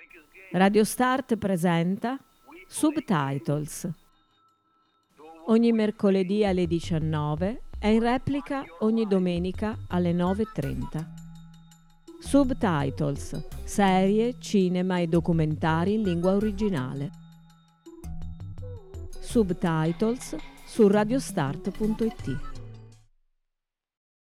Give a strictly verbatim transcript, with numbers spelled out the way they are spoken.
Radio Start presenta Subtitles. Ogni mercoledì alle diciannove e in replica ogni domenica alle nove e trenta. Subtitles, serie, cinema e documentari in lingua originale. Subtitles su radiostart punto it.